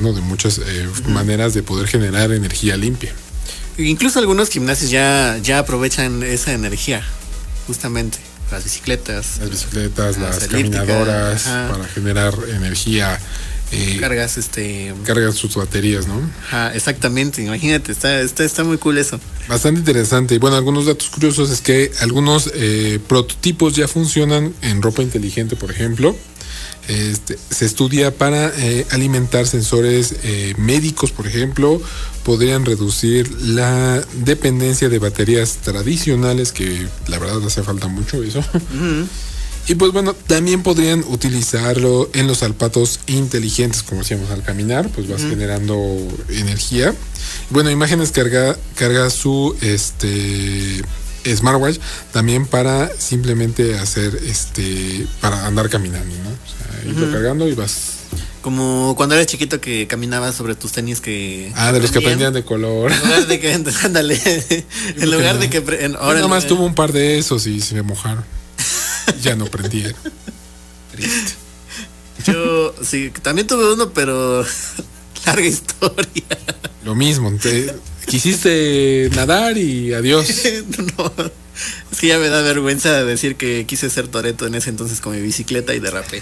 De muchas maneras de poder generar energía limpia. Incluso algunos gimnasios ya aprovechan esa energía, justamente. Las bicicletas, las caminadoras, para generar energía. Cargas sus baterías, ¿no? Ajá, exactamente, imagínate, está muy cool eso. Bastante interesante. Y bueno, algunos datos curiosos es que algunos prototipos ya funcionan en ropa inteligente, por ejemplo. Se estudia para alimentar sensores médicos, por ejemplo. Podrían reducir la dependencia de baterías tradicionales, que la verdad hace falta mucho eso. Uh-huh. Y pues bueno, también podrían utilizarlo en los zapatos inteligentes, como decíamos, al caminar, pues vas generando energía. Bueno, imágenes carga su smartwatch también para simplemente hacer para andar caminando, ¿no? O sea, irlo cargando y vas. Como cuando eras chiquito que caminabas sobre tus tenis que... de los que prendían de color. En lugar de que... Ándale. En lugar de que... Ahora nada más tuve un par de esos y se me mojaron. Ya no prendieron. Triste. Yo sí, también tuve uno, pero larga historia. Lo mismo, quisiste nadar y adiós. No, es que ya me da vergüenza decir que quise ser Toretto en ese entonces con mi bicicleta y derrapé.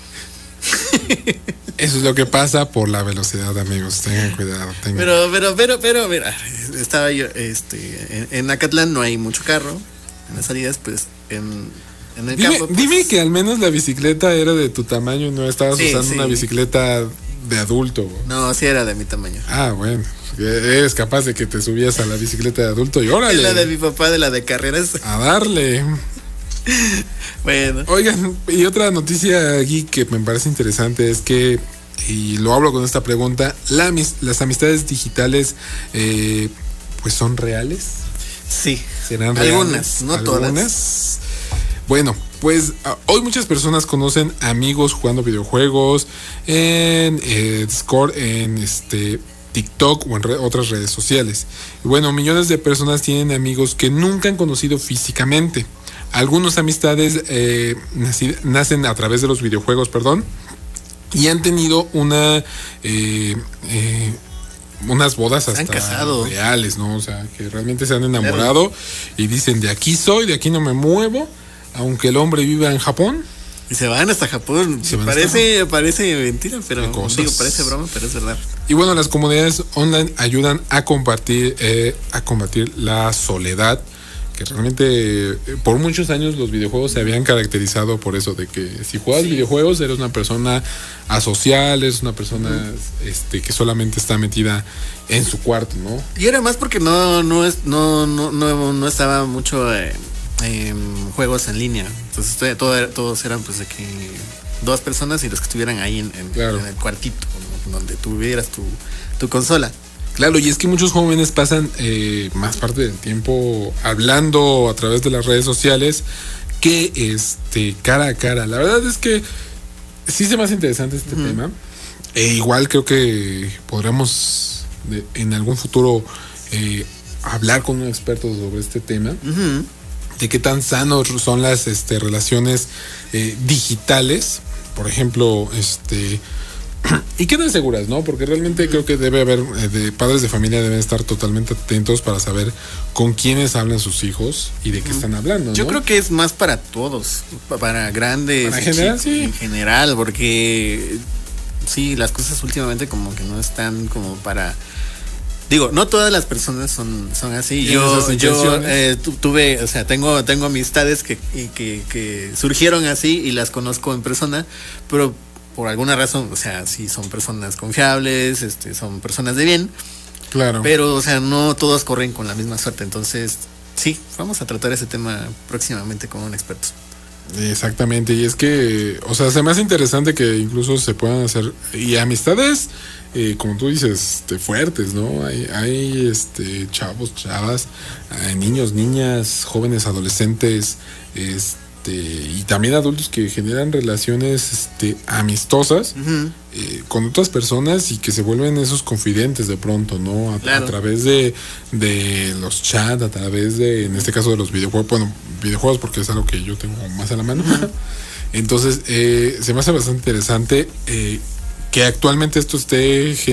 Eso es lo que pasa por la velocidad, amigos. Tengan cuidado. Pero, mira, estaba yo, en Acatlán no hay mucho carro. En las salidas, pues, en el campo. Pues, dime que al menos la bicicleta era de tu tamaño, no estabas usando una bicicleta de adulto. No, sí era de mi tamaño. Bueno, eres capaz de que te subías a la bicicleta de adulto y órale. Es la de mi papá, de la de carreras. A darle. Bueno. Oigan, y otra noticia aquí que me parece interesante es que, y lo hablo con esta pregunta, las amistades digitales pues son reales. Sí. ¿Serán reales? Algunas, no todas. Bueno, pues hoy muchas personas conocen amigos jugando videojuegos en Discord, en TikTok o en otras redes sociales. Y bueno, millones de personas tienen amigos que nunca han conocido físicamente. Algunas amistades nacen a través de los videojuegos, y han tenido unas bodas hasta reales, ¿no? O sea, que realmente se han enamorado y dicen, de aquí soy, de aquí no me muevo, aunque el hombre viva en Japón. Y se van hasta Japón. Parece mentira, pero parece broma, pero es verdad. Y bueno, las comunidades online ayudan a combatir la soledad, que realmente por muchos años los videojuegos se habían caracterizado por eso, de que si juegas videojuegos eres una persona asocial, eres una persona que solamente está metida en su cuarto, ¿no? Y era más porque no estaba mucho juegos en línea. Entonces todos eran pues de que dos personas y los que estuvieran ahí en el cuartito, ¿no? Donde tuvieras tu consola. Claro, y es que muchos jóvenes pasan más parte del tiempo hablando a través de las redes sociales que cara a cara. La verdad es que sí se me hace interesante este tema. Igual creo que podremos en algún futuro hablar con un experto sobre este tema. De qué tan sanos son las relaciones digitales. Por ejemplo, y qué tan seguras, ¿no? Porque realmente creo que debe haber, padres de familia deben estar totalmente atentos para saber con quiénes hablan sus hijos y de qué están hablando, ¿no? Yo creo que es más para todos, para grandes, para general, sí. En general, porque sí, las cosas últimamente como que no están como para... Digo, no todas las personas son así. Yo tuve, o sea, tengo amistades que surgieron así y las conozco en persona, pero por alguna razón, o sea, sí son personas confiables, son personas de bien. Claro. Pero, o sea, no todos corren con la misma suerte. Entonces, sí, vamos a tratar ese tema próximamente con un experto. Exactamente, y es que, o sea, se me hace interesante que incluso se puedan hacer, y amistades, como tú dices, fuertes, ¿no? Hay chavos, chavas, niños, niñas, jóvenes, adolescentes, y también adultos que generan relaciones amistosas con otras personas y que se vuelven esos confidentes de pronto, ¿no? A través de los chats, a través de, en este caso, de los videojuegos, videojuegos porque es algo que yo tengo más a la mano. Entonces, se me hace bastante interesante que actualmente esto esté